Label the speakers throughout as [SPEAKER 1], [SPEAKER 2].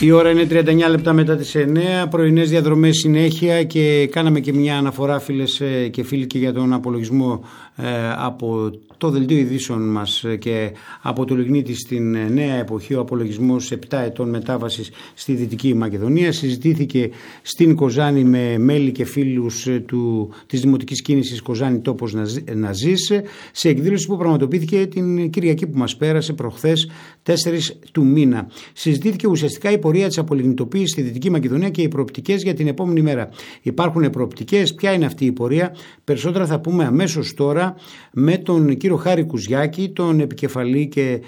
[SPEAKER 1] Η ώρα είναι 39 λεπτά μετά τις 9, πρωινές διαδρομές συνέχεια και κάναμε και μια αναφορά, φίλες και φίλοι, και για τον απολογισμό από το Δελτίο Ειδήσεων μας και από το Λιγνίτη στην Νέα Εποχή, ο απολογισμός 7 ετών μετάβασης στη Δυτική Μακεδονία. Συζητήθηκε στην Κοζάνη με μέλη και φίλους της Δημοτικής Κίνησης Κοζάνη Τόπος να ζεις, σε εκδήλωση που πραγματοποιήθηκε την Κυριακή που μας πέρασε, προχθές 4 του μήνα. Συζητήθηκε ουσιαστικά η πορεία της απολιγνητοποίησης στη Δυτική Μακεδονία και οι προοπτικές για την επόμενη μέρα. Υπάρχουν προοπτικές, ποια είναι αυτή η πορεία? Περισσότερα θα πούμε αμέσως τώρα με τον κύριο Χάρη Κουζιάκη, τον επικεφαλή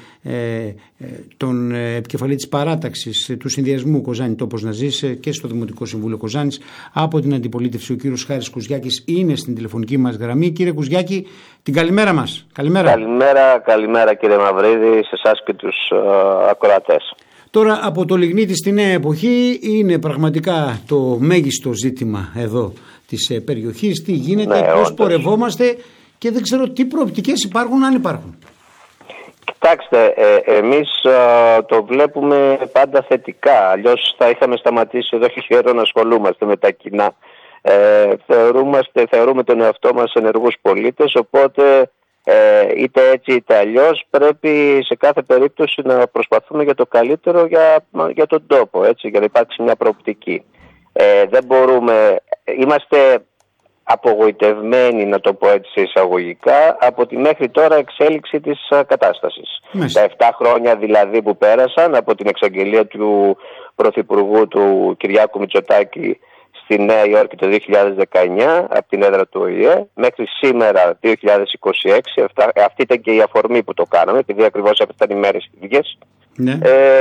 [SPEAKER 1] της παράταξης του συνδυασμού Κοζάνη Τόπος να ζεις και στο Δημοτικό Συμβούλιο Κοζάνης από την Αντιπολίτευση. Ο κύριος Χάρης Κουζιάκης είναι στην τηλεφωνική μας γραμμή. Κύριε Κουζιάκη, την καλημέρα μας.
[SPEAKER 2] Καλημέρα κύριε Μαυρίδη, σε εσάς και τους ακροατές.
[SPEAKER 1] Τώρα από το Λιγνίτη στη Νέα Εποχή είναι πραγματικά το μέγιστο ζήτημα εδώ της περιοχής. Τι γίνεται, πώς πορευόμαστε και δεν ξέρω τι προοπτικές υπάρχουν, αν υπάρχουν.
[SPEAKER 2] Κοιτάξτε, εμείς το βλέπουμε πάντα θετικά, αλλιώς θα είχαμε σταματήσει εδώ και καιρό να ασχολούμαστε με τα κοινά. Θεωρούμε τον εαυτό μας ενεργούς πολίτες, οπότε είτε έτσι είτε αλλιώς πρέπει σε κάθε περίπτωση να προσπαθούμε για το καλύτερο για τον τόπο, έτσι, για να υπάρξει μια προοπτική. Δεν μπορούμε, είμαστε απογοητευμένοι, να το πω έτσι εισαγωγικά, από τη μέχρι τώρα εξέλιξη της κατάστασης. Τα 7 χρόνια δηλαδή που πέρασαν από την εξαγγελία του Πρωθυπουργού του Κυριάκου Μητσοτάκη στη Νέα Υόρκη το 2019 από την έδρα του ΟΗΕ μέχρι σήμερα 2026, αυτή ήταν και η αφορμή που το κάναμε, επειδή ακριβώς αυτές ήταν οι μέρες ίδιες. Ναι.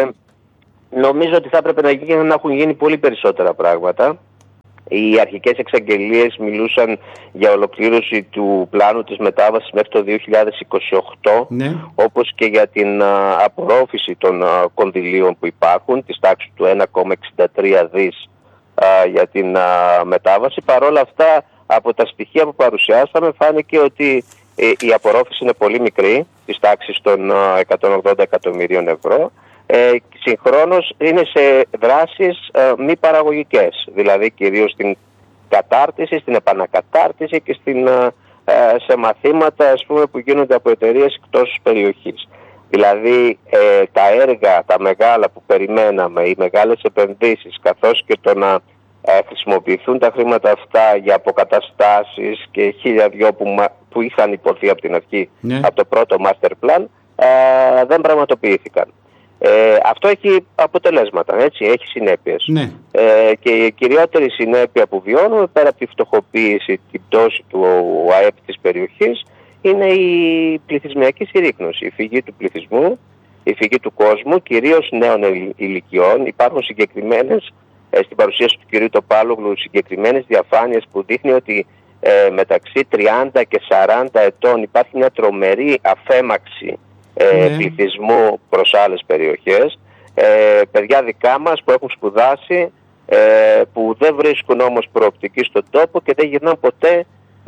[SPEAKER 2] Νομίζω ότι θα έπρεπε να έχουν γίνει πολύ περισσότερα πράγματα. Οι αρχικές εξαγγελίες μιλούσαν για ολοκλήρωση του πλάνου της μετάβασης μέχρι το 2028, ναι, όπως και για την απορρόφηση των κονδυλίων που υπάρχουν, της τάξης του 1,63 δις για την μετάβαση. Παρ' όλα αυτά, από τα στοιχεία που παρουσιάσαμε φάνηκε ότι η απορρόφηση είναι πολύ μικρή, της τάξης των 180 εκατομμυρίων ευρώ. Συγχρόνως είναι σε δράσεις μη παραγωγικές, δηλαδή κυρίως στην κατάρτιση, στην επανακατάρτιση και σε μαθήματα, ας πούμε, που γίνονται από εταιρείες εκτός περιοχής. Δηλαδή τα έργα, τα μεγάλα που περιμέναμε, οι μεγάλες επενδύσεις, καθώς και το να χρησιμοποιηθούν τα χρήματα αυτά για αποκαταστάσεις και 1002 που είχαν υποθεί από την αρχή, ναι, από το πρώτο master plan, δεν πραγματοποιήθηκαν. Αυτό έχει αποτελέσματα, έτσι, έχει συνέπειες. Ναι. Και η κυριότερη συνέπεια που βιώνουμε, πέρα από τη φτωχοποίηση, την πτώση του ΑΕΠ της περιοχής, είναι η πληθυσμιακή συρρίκνωση, η φυγή του πληθυσμού, η φυγή του κόσμου, κυρίως νέων ηλικιών. Υπάρχουν συγκεκριμένες, στην παρουσίαση του κ. Τοπάλογλου, συγκεκριμένες διαφάνειες που δείχνει ότι μεταξύ 30 και 40 ετών υπάρχει μια τρομερή αφέμαξη πληθυσμού προς άλλες περιοχές, παιδιά δικά μας που έχουν σπουδάσει, που δεν βρίσκουν όμως προοπτική στον τόπο και δεν γυρνάνε ποτέ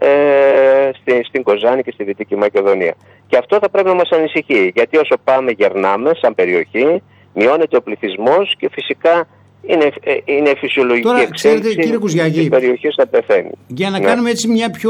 [SPEAKER 2] στην Κοζάνη και στη Δυτική Μακεδονία. Και αυτό θα πρέπει να μας ανησυχεί, γιατί όσο πάμε γερνάμε σαν περιοχή, μειώνεται ο πληθυσμός και φυσικά είναι φυσιολογική εξέλιξη.
[SPEAKER 1] Κύριε Κουζιάκη,
[SPEAKER 2] η περιοχή θα πεθαίνει.
[SPEAKER 1] Για να κάνουμε έτσι μια πιο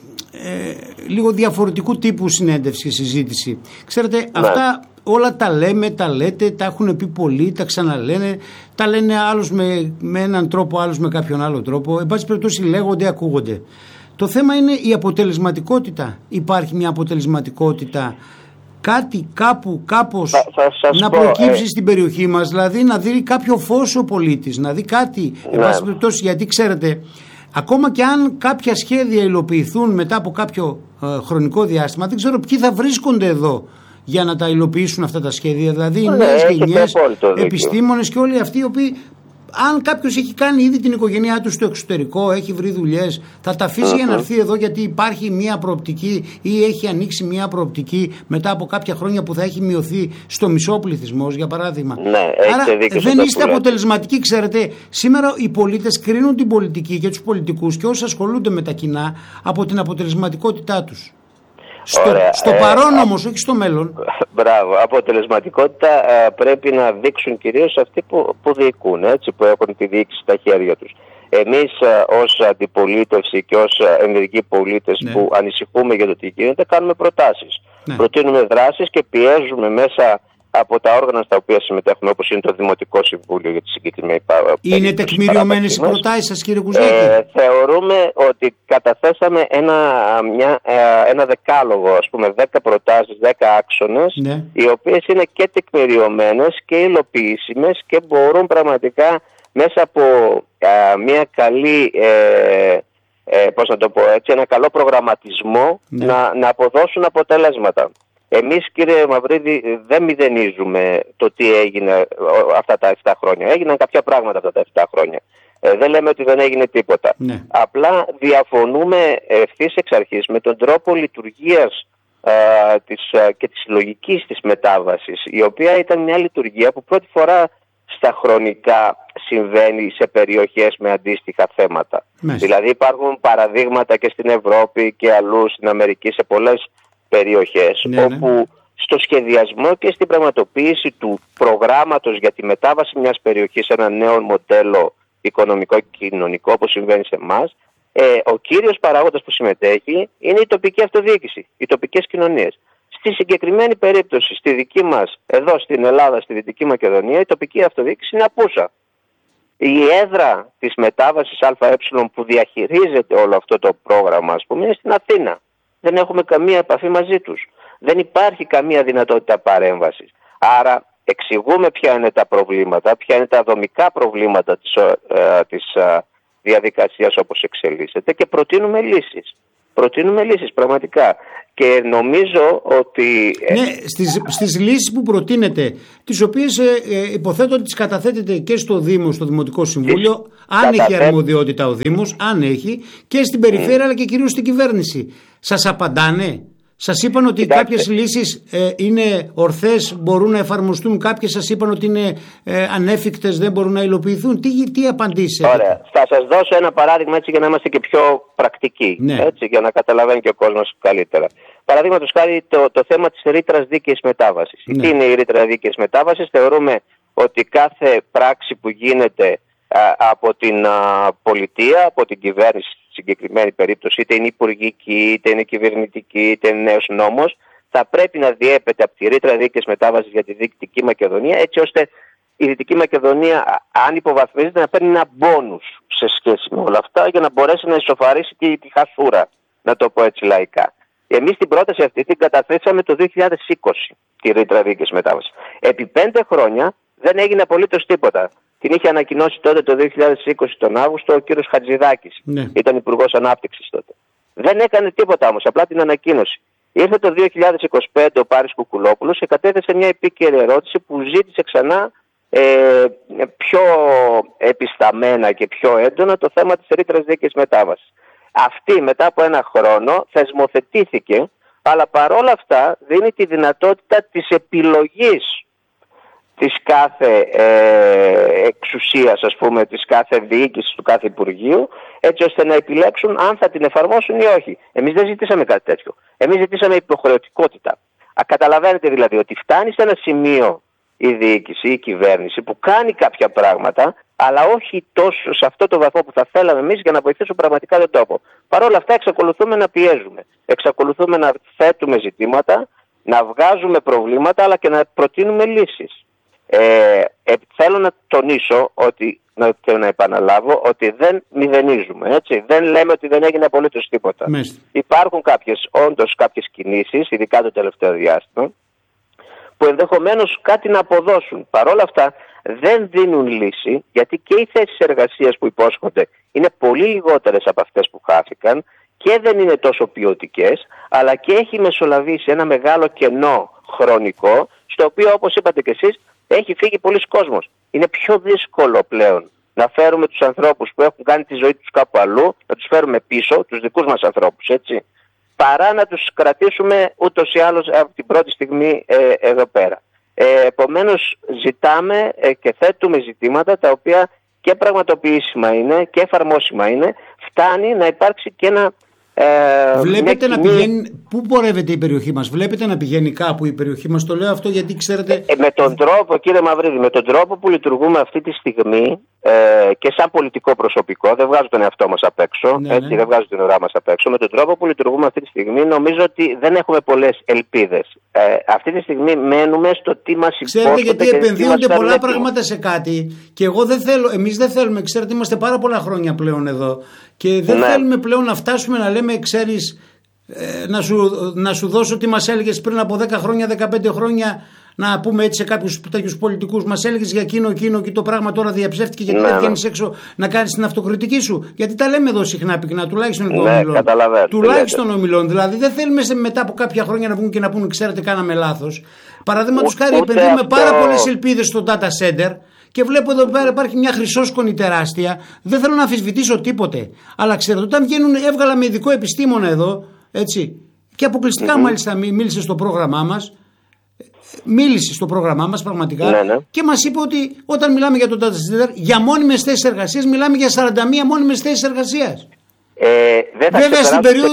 [SPEAKER 1] λίγο διαφορετικού τύπου συνέντευξη, συζήτηση. Ξέρετε, αυτά όλα τα λέμε, τα λέτε, τα έχουν πει πολλοί, τα ξαναλένε, τα λένε άλλος με έναν τρόπο, άλλος με κάποιον άλλο τρόπο. Εν πάση περιπτώσει λέγονται, ακούγονται. Το θέμα είναι η αποτελεσματικότητα. Υπάρχει μια αποτελεσματικότητα, κάτι κάπου, κάπως να προκύψει στην περιοχή μας, δηλαδή να δει κάποιο φως ο πολίτης, να δει κάτι, εν πάση περιπτώσει, γιατί ξέρετε, ακόμα και αν κάποια σχέδια υλοποιηθούν μετά από κάποιο χρονικό διάστημα, δεν ξέρω ποιοι θα βρίσκονται εδώ για να τα υλοποιήσουν αυτά τα σχέδια. Δηλαδή οι νέες γενιές, επιστήμονες και όλοι αυτοί οι οποίοι, αν κάποιος έχει κάνει ήδη την οικογένειά του στο εξωτερικό, έχει βρει δουλειές, θα τα αφήσει για να έρθει εδώ γιατί υπάρχει μια προοπτική ή έχει ανοίξει μια προοπτική μετά από κάποια χρόνια που θα έχει μειωθεί στο μισό πληθυσμός, για παράδειγμα. Άρα δεν είστε αποτελεσματικοί, ξέρετε. Σήμερα οι πολίτες κρίνουν την πολιτική και τους πολιτικούς και όσοι ασχολούνται με τα κοινά από την αποτελεσματικότητά τους. Στο παρόν όμως, όχι στο μέλλον.
[SPEAKER 2] Μπράβο. Αποτελεσματικότητα πρέπει να δείξουν κυρίως αυτοί που διοικούν, έτσι, που έχουν τη διοίκηση στα χέρια τους. Εμείς ως αντιπολίτευση και ως ενεργοί πολίτες που ανησυχούμε για το τι γίνεται, κάνουμε προτάσεις. Προτείνουμε δράσεις και πιέζουμε μέσα από τα όργανα στα οποία συμμετέχουμε, όπως είναι το Δημοτικό Συμβούλιο για τη συγκεκριμένη περίπτωση.
[SPEAKER 1] Είναι τεκμηριωμένες οι προτάσεις σας, κύριε Κουζάκη?
[SPEAKER 2] Θεωρούμε ότι καταθέσαμε ένα δεκάλογο, ας πούμε 10 προτάσεις, 10 άξονες, οι οποίες είναι και τεκμηριωμένες και υλοποιήσιμες και μπορούν πραγματικά μέσα από μια καλή, πώς να το πω έτσι, ένα καλό προγραμματισμό να αποδώσουν αποτελέσματα. Εμείς, κύριε Μαυρίδη, δεν μηδενίζουμε το τι έγινε αυτά τα 7 χρόνια. Έγιναν κάποια πράγματα αυτά τα 7 χρόνια. Δεν λέμε ότι δεν έγινε τίποτα. Απλά διαφωνούμε ευθύς εξ αρχής με τον τρόπο λειτουργίας και της λογικής της μετάβασης, η οποία ήταν μια λειτουργία που πρώτη φορά στα χρονικά συμβαίνει σε περιοχές με αντίστοιχα θέματα. Δηλαδή υπάρχουν παραδείγματα και στην Ευρώπη και αλλού στην Αμερική, σε πολλές περιοχές, όπου στο σχεδιασμό και στην πραγματοποίηση του προγράμματος για τη μετάβαση μιας περιοχής σε ένα νέο μοντέλο οικονομικό και κοινωνικό, όπως συμβαίνει σε εμάς, ο κύριος παράγοντας που συμμετέχει είναι η τοπική αυτοδιοίκηση, οι τοπικές κοινωνίες. Στη συγκεκριμένη περίπτωση, στη δική μας, εδώ στην Ελλάδα, στη Δυτική Μακεδονία, η τοπική αυτοδιοίκηση είναι απούσα. Η έδρα της μετάβασης ΑΕ που διαχειρίζεται όλο αυτό το πρόγραμμα, ας πούμε, είναι στην Αθήνα. Δεν έχουμε καμία επαφή μαζί τους. Δεν υπάρχει καμία δυνατότητα παρέμβασης. Άρα εξηγούμε ποια είναι τα προβλήματα, ποια είναι τα δομικά προβλήματα της διαδικασίας όπως εξελίσσεται και προτείνουμε λύσεις. Προτείνουμε λύσεις πραγματικά. Και νομίζω ότι...
[SPEAKER 1] Ναι, στις λύσεις που προτείνετε, τις οποίες υποθέτω ότι τις καταθέτετε και στο Δήμο, στο Δημοτικό Συμβούλιο, αν έχει αρμοδιότητα ο Δήμος, αν έχει, και στην περιφέρεια αλλά και κυρίως στην κυβέρνηση. Σας απαντάνε? Σας είπαν ότι κάποιες λύσεις είναι ορθές, μπορούν να εφαρμοστούν, κάποιες σας είπαν ότι είναι ανέφικτες, δεν μπορούν να υλοποιηθούν? Τι απαντήσεις?
[SPEAKER 2] Ωραία. Θα σας δώσω ένα παράδειγμα έτσι για να είμαστε και πιο πρακτικοί, έτσι, για να καταλαβαίνει και ο κόσμος καλύτερα. Παραδείγματος χάρη το θέμα της ρήτρας δίκαιης μετάβασης. Τι είναι η ρήτρα δίκαιης μετάβασης? Θεωρούμε ότι κάθε πράξη που γίνεται από την πολιτεία, από την κυβέρνηση στη συγκεκριμένη περίπτωση, είτε είναι υπουργική, είτε είναι κυβερνητική, είτε είναι νέος νόμος, θα πρέπει να διέπεται από τη ρήτρα δίκαιης μετάβασης για τη Δυτική Μακεδονία, έτσι ώστε η Δυτική Μακεδονία, αν υποβαθμίζεται, να παίρνει ένα μπόνους σε σχέση με όλα αυτά, για να μπορέσει να ισοφαρίσει τη χασούρα, να το πω έτσι λαϊκά. Εμείς την πρόταση αυτή την καταθέσαμε το 2020, τη ρήτρα δίκαιης μετάβασης. Επί 5 χρόνια δεν έγινε απολύτως τίποτα. Την είχε ανακοινώσει τότε το 2020 τον Αύγουστο ο κύριος Χατζηδάκης. Ήταν Υπουργός Ανάπτυξης τότε. Δεν έκανε τίποτα όμως, απλά την ανακοίνωση. Ήρθε το 2025 ο Πάρης Κουκουλόπουλος και κατέθεσε μια επίκαιρη ερώτηση που ζήτησε ξανά πιο επισταμμένα και πιο έντονα το θέμα της ρήτρας δίκαιης μετάβασης. Αυτή μετά από 1 χρόνο θεσμοθετήθηκε, αλλά παρόλα αυτά δίνει τη δυνατότητα της επιλογής της κάθε εξουσίας, ας πούμε, της κάθε διοίκησης του κάθε Υπουργείου, έτσι ώστε να επιλέξουν αν θα την εφαρμόσουν ή όχι. Εμείς δεν ζητήσαμε κάτι τέτοιο. Εμείς ζητήσαμε υποχρεωτικότητα. Καταλαβαίνετε δηλαδή ότι φτάνει σε ένα σημείο η διοίκηση, η κυβέρνηση που κάνει κάποια πράγματα, αλλά όχι τόσο σε αυτό το βαθμό που θα θέλαμε εμείς για να βοηθήσουμε πραγματικά τον τόπο. Παρ' όλα αυτά εξακολουθούμε να πιέζουμε. Εξακολουθούμε να θέτουμε ζητήματα, να βγάζουμε προβλήματα, αλλά και να προτείνουμε λύσεις. Θέλω να τονίσω και να επαναλάβω ότι δεν μηδενίζουμε, έτσι. Δεν λέμε ότι δεν έγινε απολύτως τίποτα. Υπάρχουν όντως κάποιες κινήσεις, ειδικά το τελευταίο διάστημα, που ενδεχομένως κάτι να αποδώσουν. Παρ' όλα αυτά δεν δίνουν λύση, γιατί και οι θέσεις εργασίας που υπόσχονται είναι πολύ λιγότερες από αυτές που χάθηκαν και δεν είναι τόσο ποιοτικές, αλλά και έχει μεσολαβήσει ένα μεγάλο κενό χρονικό, στο οποίο, όπως είπατε και εσείς, έχει φύγει πολλοί κόσμος. Είναι πιο δύσκολο πλέον να φέρουμε τους ανθρώπους που έχουν κάνει τη ζωή τους κάπου αλλού, να τους φέρουμε πίσω, τους δικούς μας ανθρώπους, έτσι, παρά να τους κρατήσουμε ούτως ή άλλως από την πρώτη στιγμή εδώ πέρα. Επομένως ζητάμε και θέτουμε ζητήματα τα οποία και πραγματοποιήσιμα είναι και εφαρμόσιμα είναι. Φτάνει να υπάρξει και ένα
[SPEAKER 1] Βλέπετε να πηγαίνει, πού πορεύεται η περιοχή μας, βλέπετε να πηγαίνει κάπου η περιοχή μας? Το λέω αυτό γιατί ξέρετε...
[SPEAKER 2] Με τον τρόπο, κύριε Μαυρίδη, με τον τρόπο που λειτουργούμε αυτή τη στιγμή και σαν πολιτικό προσωπικό, δεν βγάζω τον εαυτό μας απ' έξω, έτσι, δεν βγάζω την ουρά μας απ' έξω, με τον τρόπο που λειτουργούμε αυτή τη στιγμή νομίζω ότι δεν έχουμε πολλές ελπίδες. Αυτή τη στιγμή μένουμε στο τι μας υπόσχονται.
[SPEAKER 1] Ξέρετε γιατί επενδύονται πολλά πράγματα σε κάτι και εγώ δεν θέλω, εμείς δεν θέλουμε, ξέρετε είμαστε πάρα πολλά χρόνια πλέον εδώ και δεν θέλουμε πλέον να φτάσουμε να λέμε, ξέρεις, να σου δώσω τι μας έλεγες πριν από 10 χρόνια, 15 χρόνια, να πούμε έτσι σε κάποιους τέτοιους πολιτικούς. Μας έλεγες για εκείνο και το πράγμα τώρα διαψεύτηκε γιατί δεν βγαίνεις έξω να κάνεις την αυτοκριτική σου. Γιατί τα λέμε εδώ συχνά πυκνά, τουλάχιστον των ομιλών. Τουλάχιστον ομιλών. Δηλαδή δεν θέλουμε μετά από κάποια χρόνια να βγουν και να πούνε, ξέρετε, κάναμε λάθος. Παραδείγματος χάρη, επενδύουμε πάρα πολλές ελπίδες στο data center. Και βλέπω εδώ πέρα υπάρχει μια χρυσόσκονη τεράστια. Δεν θέλω να αμφισβητήσω τίποτε. Αλλά ξέρετε, όταν βγαίνουν, έβγαλα με ειδικό επιστήμονα εδώ, έτσι, και αποκλειστικά μάλιστα μίλησε στο πρόγραμμά μας. Μίλησε στο πρόγραμμά μας πραγματικά και μας είπε ότι όταν μιλάμε για το data center, για μόνιμες θέσεις εργασίας, μιλάμε για 41 μόνιμες θέσεις εργασίας. Βέβαια στην περίοδο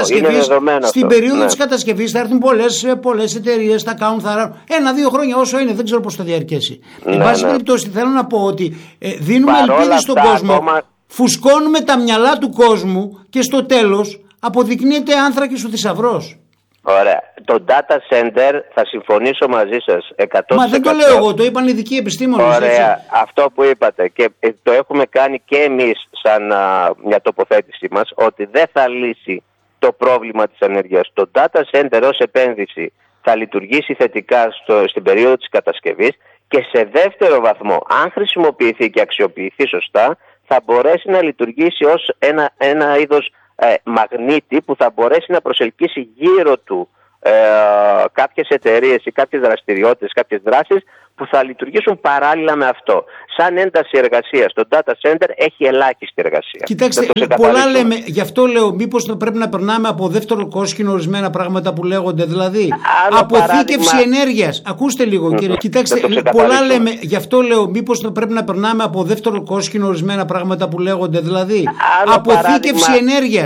[SPEAKER 1] της κατασκευής θα έρθουν πολλές εταιρείες, θα κάνουν, θα 1-2 χρόνια όσο είναι, δεν ξέρω πώς θα διαρκέσει. Εν πάση περιπτώσει θέλω να πω ότι δίνουμε ελπίδες στον κόσμο, φουσκώνουμε τα μυαλά του κόσμου και στο τέλος αποδεικνύεται άνθρακης ο θησαυρός.
[SPEAKER 2] Ωραία. Το data center θα συμφωνήσω μαζί σας 100%.
[SPEAKER 1] Μα δεν το λέω εγώ, το είπαν ειδικοί επιστήμονες.
[SPEAKER 2] Ωραία. Έτσι. Αυτό που είπατε και το έχουμε κάνει και εμείς σαν μια τοποθέτηση μας, ότι δεν θα λύσει το πρόβλημα της ανεργίας. Το data center ως επένδυση θα λειτουργήσει θετικά στην περίοδο της κατασκευής και σε δεύτερο βαθμό, αν χρησιμοποιηθεί και αξιοποιηθεί σωστά, θα μπορέσει να λειτουργήσει ως ένα είδος μαγνήτη που θα μπορέσει να προσελκύσει γύρω του κάποιες εταιρείες ή κάποιες δραστηριότητες, κάποιες δράσεις που θα λειτουργήσουν παράλληλα με αυτό. Σαν ένταση εργασίας, το data center έχει ελάχιστη εργασία.
[SPEAKER 1] Κοιτάξτε, πολλά λέμε, γι' αυτό λέω, μήπως θα πρέπει να περνάμε από δεύτερο κόσκινο ορισμένα πράγματα που λέγονται, δηλαδή αποθήκευση ενέργειας. Ακούστε λίγο, κύριε. Κοιτάξτε, πολλά λέμε, γι' αυτό λέω, μήπως θα πρέπει να περνάμε από δεύτερο κόσκινο ορισμένα πράγματα που λέγονται, δηλαδή αποθήκευση ενέργειας.